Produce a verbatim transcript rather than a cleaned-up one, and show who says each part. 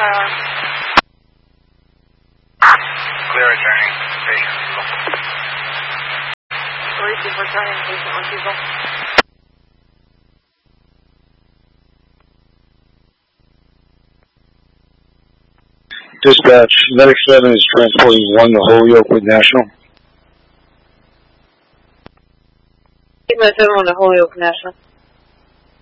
Speaker 1: Uh,
Speaker 2: Clear returning. Patient.
Speaker 1: Police is returning. Patient on people.
Speaker 3: Dispatch, Medic seven is transporting one to Holyoke with National.
Speaker 1: Medic seven on to Holyoke National.